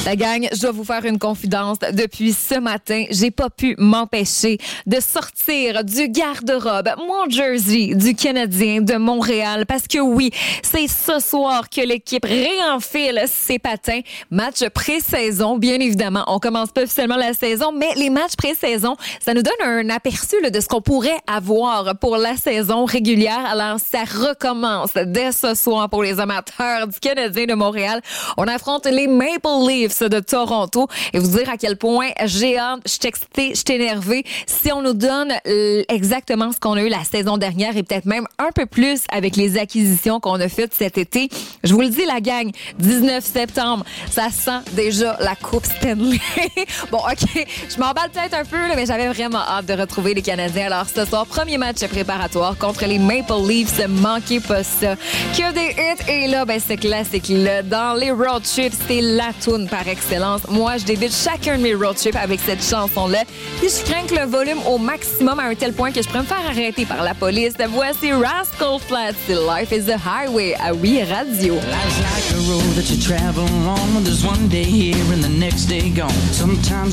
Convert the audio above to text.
La gang, je dois vous faire une confidence. Depuis ce matin, j'ai pas pu m'empêcher de sortir du garde-robe mon jersey du Canadien de Montréal parce que oui, c'est ce soir que l'équipe réenfile ses patins. Match pré-saison, bien évidemment. On commence pas officiellement la saison, mais les matchs pré-saison, ça nous donne un aperçu là, de ce qu'on pourrait avoir pour la saison régulière. Alors, ça recommence dès ce soir pour les amateurs du Canadien de Montréal. On affronte les Maple Leafs de Toronto et vous dire à quel point j'ai hâte, je suis excitée, je suis énervée. Si on nous donne exactement ce qu'on a eu la saison dernière et peut-être même un peu plus avec les acquisitions qu'on a faites cet été, je vous le dis la gang, 19 septembre, ça sent déjà la Coupe Stanley. Bon, OK, je m'emballe peut-être un peu, là, mais j'avais vraiment hâte de retrouver les Canadiens. Alors ce soir, premier match préparatoire contre les Maple Leafs. Manquez pas ça. Que des hits. Et là, ben, ce classique-là, dans les road trips, c'est la toune par excellence. Moi, je débute chacun de mes road trips avec cette chanson-là. Puis je crains que le volume au maximum à un tel point que je pourrais me faire arrêter par la police. Voici Rascal Flatts, Life is a Highway à Oui Radio. Life's like a road that you travel on. There's one day here and the next day gone. Sometimes